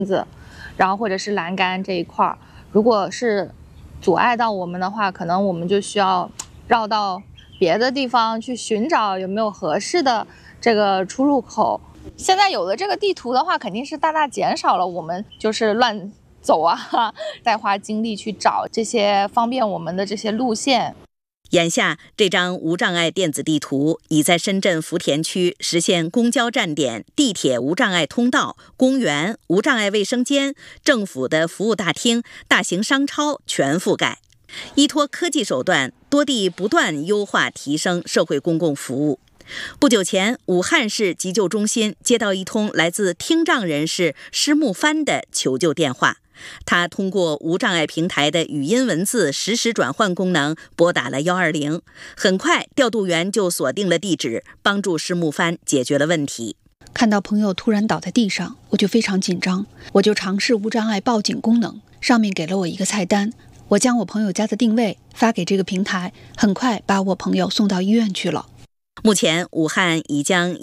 子，然后或者是栏杆这一块儿，如果是阻碍到我们的话，可能我们就需要绕到别的地方去寻找有没有合适的这个出入口。现在有了这个地图的话，肯定是大大减少了我们就是乱走啊，再花精力去找这些方便我们的这些路线。 眼下，这张无障碍电子地图已在深圳福田区实现公交站点、地铁无障碍通道、公园、无障碍卫生间、政府的服务大厅、大型商超全覆盖。依托科技手段，多地不断优化提升社会公共服务。不久前，武汉市急救中心接到一通来自听障人士施木帆的求救电话。他通过无障碍平台的语音文字实时转换功能拨打了120，很快调度员就锁定了地址，帮助施木帆解决了问题。 看到朋友突然倒在地上，我就非常紧张，我就尝试无障碍报警功能，上面给了我一个菜单，我将我朋友家的定位发给这个平台，很快把我朋友送到医院去了。 目前，武汉已将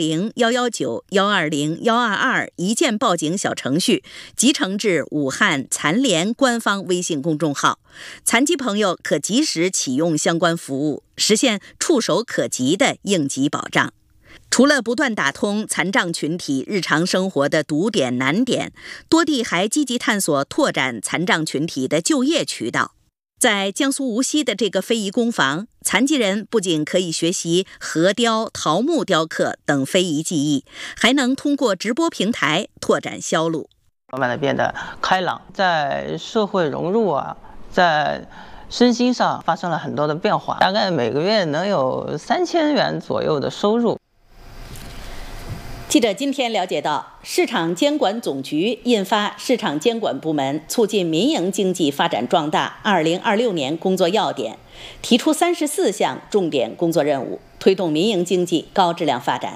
110、119、120、122一键报警小程序集成至武汉残联官方微信公众号，残疾朋友可及时启用相关服务，实现触手可及的应急保障。除了不断打通残障群体日常生活的堵点难点，多地还积极探索拓展残障群体的就业渠道。在江苏无锡的这个非遗工坊，残疾人不仅可以学习核雕、桃木雕刻等非遗技艺，还能通过直播平台拓展销路， 慢慢的变得开朗，在社会融入在身心上发生了很多的变化，大概每个月能有3000元左右的收入。 记者今天了解到，市场监管总局印发《市场监管部门促进民营经济发展壮大2026年工作要点》，提出34项重点工作任务，推动民营经济高质量发展。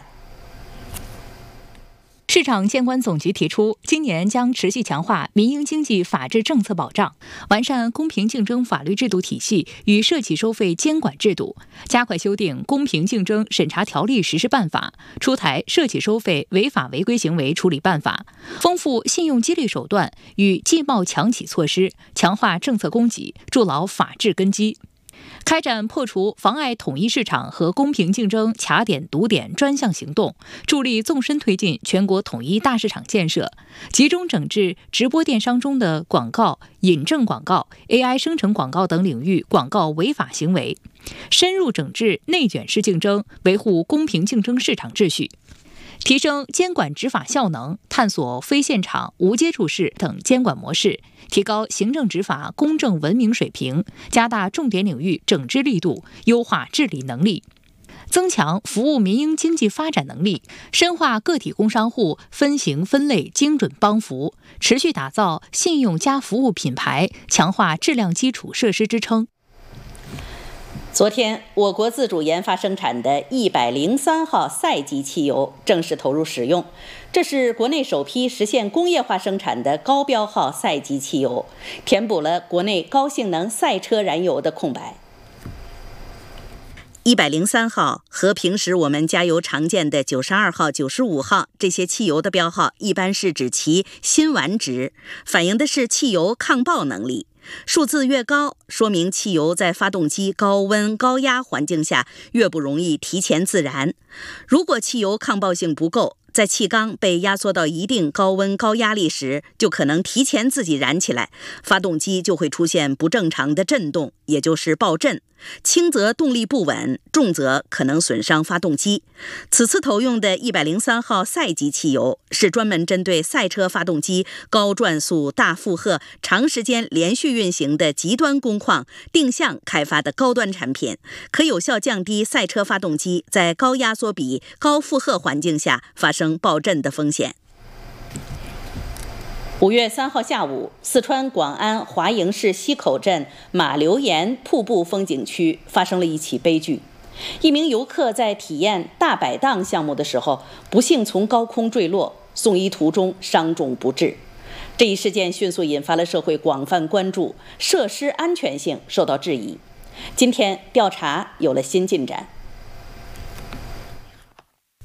市场监管总局提出，今年将持续强化民营经济法治政策保障，完善公平竞争法律制度体系与涉企收费监管制度，加快修订《公平竞争审查条例实施办法》，出台涉企收费违法违规行为处理办法，丰富信用激励手段与纪贸强企措施，强化政策供给，筑牢法治根基。开展破除妨碍统一市场和公平竞争卡点堵点专项行动，助力纵深推进全国统一大市场建设，集中整治直播电商中的广告、引证广告、AI 生成广告等领域广告违法行为，深入整治内卷式竞争，维护公平竞争市场秩序。提升监管执法效能，探索非现场、无接触式等监管模式，提高行政执法公正文明水平，加大重点领域整治力度，优化治理能力，增强服务民营经济发展能力，深化个体工商户分型分类精准帮扶，持续打造信用加服务品牌，强化质量基础设施支撑。 昨天，我国自主研发生产的103号赛级汽油正式投入使用，这是国内首批实现工业化生产的高标号赛级汽油，填补了国内高性能赛车燃油的空白。103号和平时我们加油常见的92号、95号这些汽油的标号，一般是指其辛烷值，反映的是汽油抗爆能力。数字越高，说明汽油在发动机高温高压环境下越不容易提前自燃。如果汽油抗爆性不够，在气缸被压缩到一定高温高压力时，就可能提前自己燃起来，发动机就会出现不正常的震动，也就是爆震。轻则动力不稳，重则可能损伤发动机。此次投用的103号赛级汽油是专门针对赛车发动机高转速、大负荷、长时间连续运行的极端工况定向开发的高端产品，可有效降低赛车发动机在高压缩比、高负荷环境下发生爆震的风险。5月3号下午，四川广安华营市西口镇马流岩瀑布风景区发生了一起悲剧。一名游客在体验大摆荡项目的时候，不幸从高空坠落，送医途中伤重不治。这一事件迅速引发了社会广泛关注，设施安全性受到质疑。今天调查有了新进展。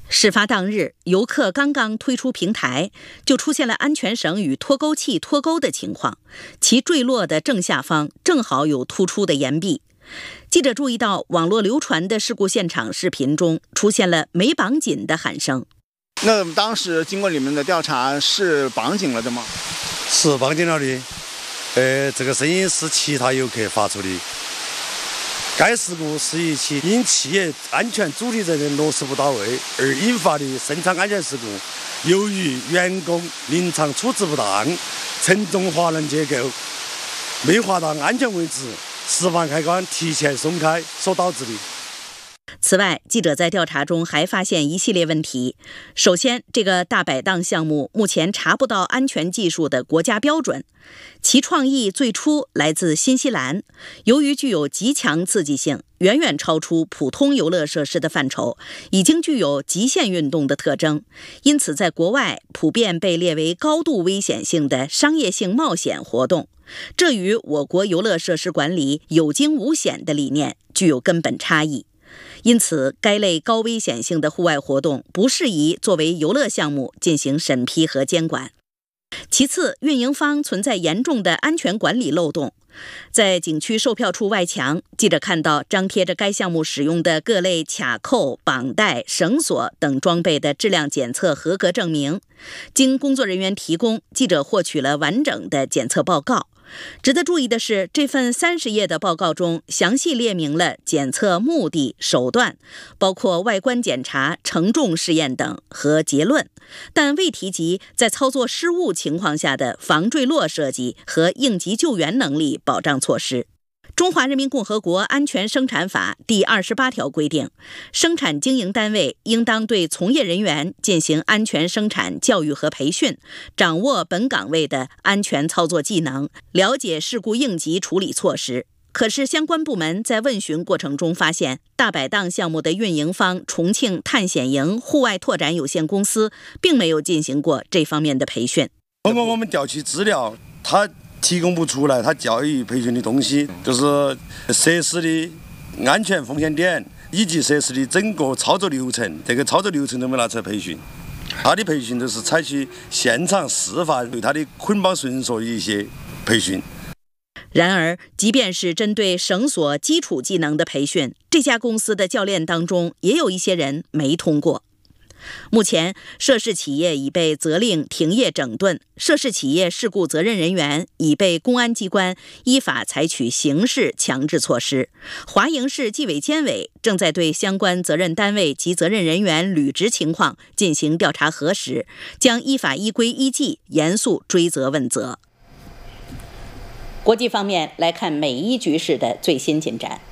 事发当日，游客刚刚推出平台，就出现了安全绳与脱钩器脱钩的情况，其坠落的正下方正好有突出的岩壁。记者注意到，网络流传的事故现场视频中出现了没绑紧的喊声。 那当时经过你们的调查，是绑紧了的吗？ 是绑紧了的。这个声音是其他游客发出的。该事故是一起因企业安全主体责任落实不到位而引发的生产安全事故，由于员工临场处置不当，承重滑轮结构没滑到安全位置，释放开关提前松开所导致的。 此外，记者在调查中还发现一系列问题。首先，这个大摆档项目目前查不到安全技术的国家标准，其创意最初来自新西兰，由于具有极强刺激性，远远超出普通游乐设施的范畴，已经具有极限运动的特征，因此在国外普遍被列为高度危险性的商业性冒险活动。这与我国游乐设施管理有惊无险的理念具有根本差异。因此，该类高危险性的户外活动不适宜作为游乐项目进行审批和监管。其次，运营方存在严重的安全管理漏洞。在景区售票处外墙，记者看到张贴着该项目使用的各类卡扣、绑带、绳索等装备的质量检测合格证明。经工作人员提供，记者获取了完整的检测报告。值得注意的是，这份30页的报告中详细列明了检测目的、手段，包括外观检查、承重试验等和结论，但未提及在操作失误情况下的防坠落设计和应急救援能力保障措施。中华人民共和国安全生产法第28条规定，生产经营单位应当对从业人员进行安全生产教育和培训，掌握本岗位的安全操作技能，了解事故应急处理措施。可是相关部门在问询过程中发现，大摆档项目的运营方重庆探险营户外拓展有限公司并没有进行过这方面的培训。 通过我们调取资料，他提供不出来他教育培训的东西，就是设施的安全风险点以及设施的整个操作流程，这个操作流程都没拿出来培训。他的培训都是采取现场示范，对他的捆绑绳索一些培训。 然而，即便是针对绳索基础技能的培训，这家公司的教练当中也有一些人没通过。目前，涉事企业已被责令停业整顿，涉事企业事故责任人员已被公安机关依法采取刑事强制措施。华营市纪委监委正在对相关责任单位及责任人员履职情况进行调查核实，将依法依规依纪严肃追责问责。国际方面来看美伊局势的最新进展。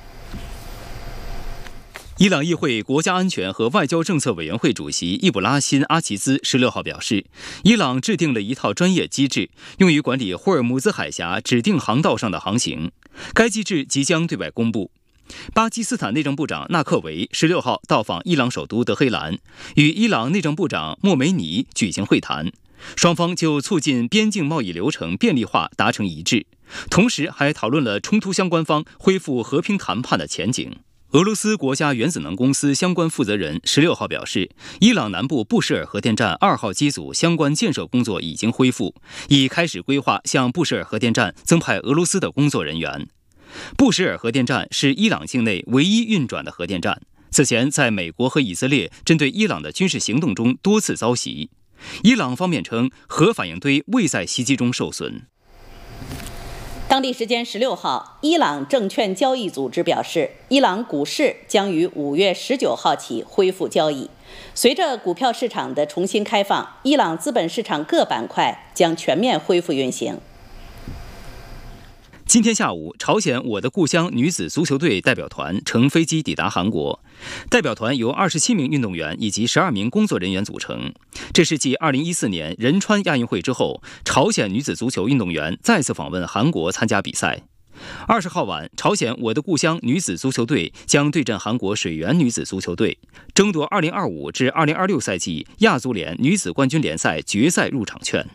伊朗议会国家安全和外交政策委员会主席伊卜拉辛·阿齐兹16号表示，伊朗制定了一套专业机制，用于管理霍尔木兹海峡指定航道上的航行。该机制即将对外公布。巴基斯坦内政部长纳克维16号到访伊朗首都德黑兰，与伊朗内政部长莫梅尼举行会谈，双方就促进边境贸易流程便利化达成一致，同时还讨论了冲突相关方恢复和平谈判的前景。俄罗斯国家原子能公司相关负责人16号表示，伊朗南部布什尔核电站2号机组相关建设工作已经恢复，已开始规划向布什尔核电站增派俄罗斯的工作人员。布什尔核电站是伊朗境内唯一运转的核电站，此前在美国和以色列针对伊朗的军事行动中多次遭袭。伊朗方面称，核反应堆未在袭击中受损。 当地时间16号，伊朗证券交易组织表示，伊朗股市将于5月19号起恢复交易。随着股票市场的重新开放，伊朗资本市场各板块将全面恢复运行。 今天下午，朝鲜我的故乡女子足球队代表团乘飞机抵达韩国。代表团由27名运动员以及12名工作人员组成。这是继2014年仁川亚运会之后，朝鲜女子足球运动员再次访问韩国参加比赛。20号晚，朝鲜我的故乡女子足球队将对阵韩国水源女子足球队，争夺2025至2026赛季亚足联女子冠军联赛决赛入场券。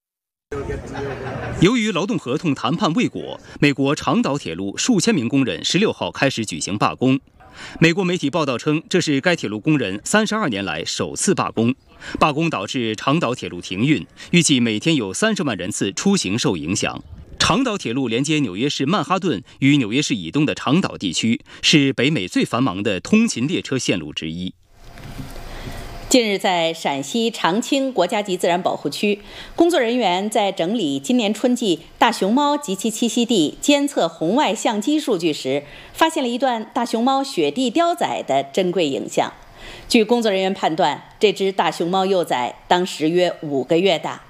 由于劳动合同谈判未果，美国长岛铁路数千名工人16号开始举行罢工。 美国媒体报道称，这是该铁路工人32年来首次罢工。罢工导致长岛铁路停运，预计每天有30万人次出行受影响。长岛铁路连接纽约市曼哈顿与纽约市以东的长岛地区，是北美最繁忙的通勤列车线路之一。 近日，在陕西长青国家级自然保护区，工作人员在整理今年春季大熊猫及其栖息地监测红外相机数据时，发现了一段大熊猫雪地雕仔的珍贵影像。据工作人员判断，这只大熊猫幼崽当时约5个月大。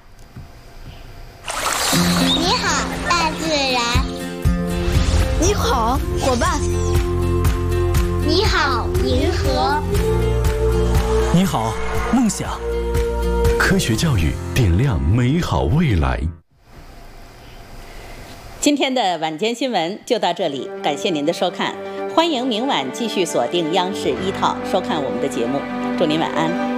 你好，大自然。 你好，伙伴。 你好，银河。 你好，梦想。科学教育点亮美好未来。 今天的晚间新闻就到这里，感谢您的收看，欢迎明晚继续锁定央视1套收看我们的节目，祝您晚安。